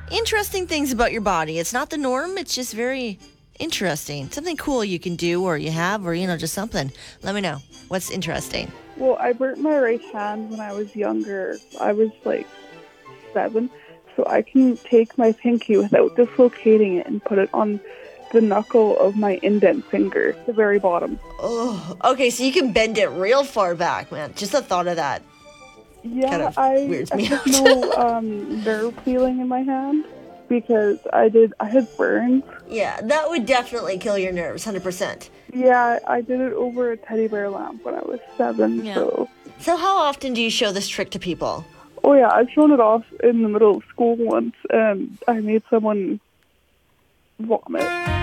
interesting things about your body. It's not the norm. It's just very interesting. Something cool you can do or you have or, just something. Let me know. What's interesting? Well, I burnt my right hand when I was younger. I was like 7. So I can take my pinky without dislocating it and put it on the knuckle of my indent finger, the very bottom. Oh, okay. So you can bend it real far back, man. Just the thought of that. Yeah, kind of weirds me have out. no nerve feeling in my hand because I had burns. Yeah, that would definitely kill your nerves, 100%. Yeah, I did it over a teddy bear lamp when I was 7. Yeah. So how often do you show this trick to people? Oh yeah, I've shown it off in the middle of school once, and I made someone vomit.